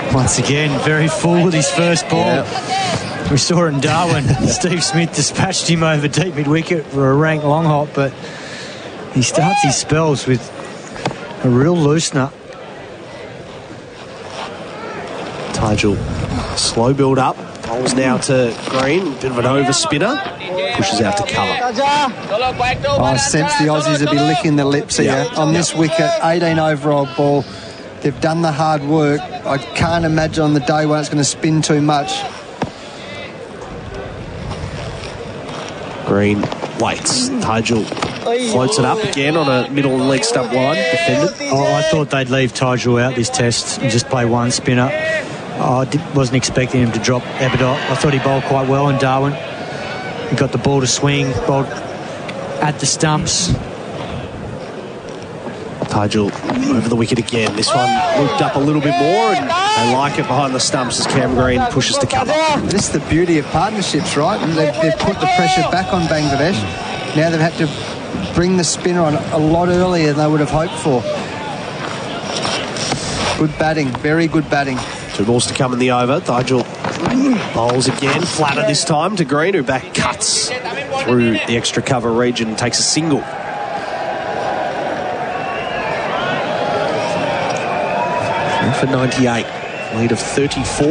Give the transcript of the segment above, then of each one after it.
Once again, very full with his first ball. Yeah. We saw it in Darwin. Steve Smith dispatched him over deep mid-wicket for a rank long hop, but he starts his spells with a real loosener. Tygel, slow build up. Bowls now to Green. Bit of an over spinner. Pushes out to cover. I sense the Aussies will be licking their lips here. On this wicket, 18 overall ball. They've done the hard work. I can't imagine on the day when it's going to spin too much. Green waits. Tygel floats it up again on a middle leg stump line. Defended. I thought they'd leave Tygel out this test and just play one spinner. I wasn't expecting him to drop Aberdot. I thought he bowled quite well in Darwin. He got the ball to swing, bowled at the stumps. Tygel over the wicket again. This one looped up a little bit more, and they like it behind the stumps as Cam Green pushes to cover. This is the beauty of partnerships, right? And they've put the pressure back on Bangladesh. Now they've had to bring the spinner on a lot earlier than they would have hoped for. Good batting, very good batting. 2 balls to come in the over. Tygel bowls again, flatter this time to Green, who back cuts through the extra cover region and takes a single. For 98, lead of 34.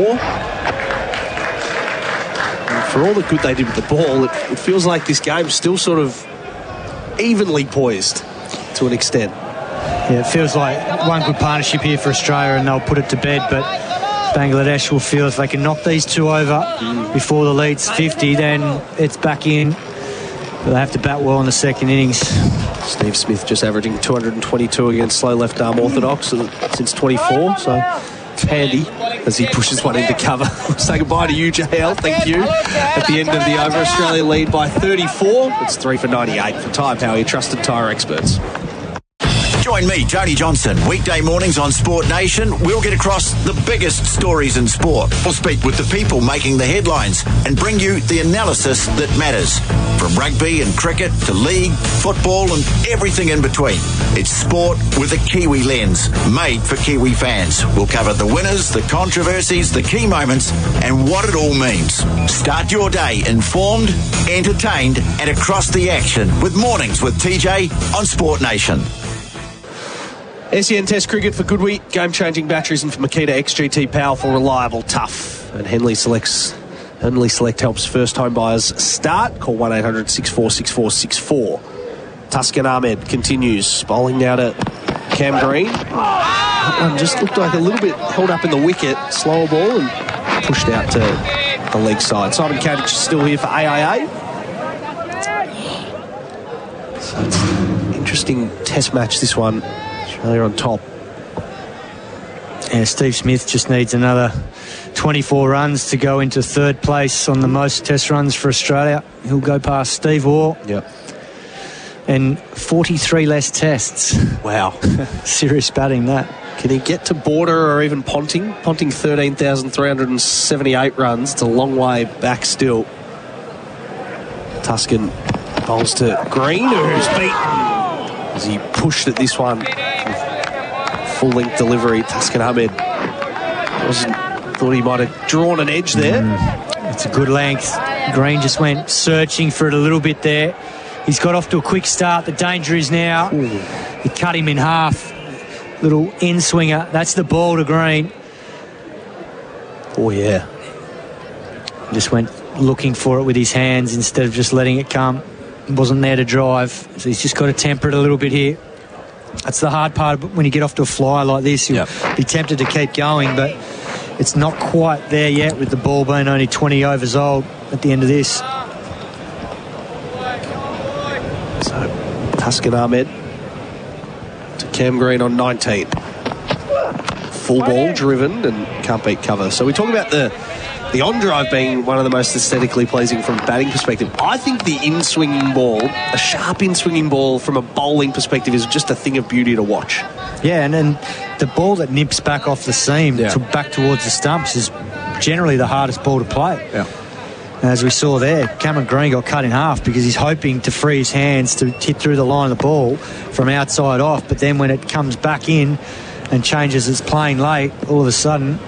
And for all the good they did with the ball, it feels like this game's still sort of evenly poised to an extent. Yeah, it feels like one good partnership here for Australia and they'll put it to bed, but Bangladesh will feel if they can knock these two over before the lead's 50, then it's back in. But they have to bat well in the second innings. Steve Smith just averaging 222 against slow left-arm orthodox since 24, so it's handy as he pushes one into cover. Say goodbye to you, JL. Thank you. At the end of the over, Australia lead by 34. It's 3 for 98 for Tyre Power, your trusted tyre experts. Join me, Tony Johnson, weekday mornings on Sport Nation. We'll get across the biggest stories in sport. We'll speak with the people making the headlines and bring you the analysis that matters. From rugby and cricket to league, football and everything in between. It's sport with a Kiwi lens, made for Kiwi fans. We'll cover the winners, the controversies, the key moments and what it all means. Start your day informed, entertained and across the action with Mornings with TJ on Sport Nation. SEN Test Cricket for Goodwee, game-changing batteries, and for Makita XGT, powerful, reliable, tough. And Henley Select helps first home buyers start. Call 1-800-646464. Tuscan Ahmed continues, bowling now to Cam Green. That one just looked like a little bit held up in the wicket. Slower ball and pushed out to the leg side. Simon Kadich is still here for AIA. So it's an interesting test match, this one. Australia on top. Yeah, Steve Smith just needs another 24 runs to go into third place on the most test runs for Australia. He'll go past Steve Waugh. Yep. And 43 less tests. Wow. Serious batting, that. Can he get to Border or even Ponting? Ponting 13,378 runs. It's a long way back still. Tuscan bowls to Green, who's beaten as he pushed at this one. Full-length delivery. Tuscan Ahmed thought he might have drawn an edge there. It's a good length. Green just went searching for it a little bit there. He's got off to a quick start. The danger is now. He cut him in half. Little in-swinger. That's the ball to Green. Oh, yeah. Just went looking for it with his hands instead of just letting it come. He wasn't there to drive. So he's just got to temper it a little bit here. That's the hard part when you get off to a flyer like this. You'll be tempted to keep going, but it's not quite there yet with the ball being only 20 overs old at the end of this. So, Tuscan Ahmed to Cam Green on 19. Full ball driven and can't beat cover. So we talk about the on-drive being one of the most aesthetically pleasing from a batting perspective. I think the in-swinging ball, a sharp in-swinging ball from a bowling perspective is just a thing of beauty to watch. Yeah, and then the ball that nips back off the seam back towards the stumps is generally the hardest ball to play. Yeah. And as we saw there, Cameron Green got cut in half because he's hoping to free his hands to hit through the line of the ball from outside off, but then when it comes back in and changes its plane late, all of a sudden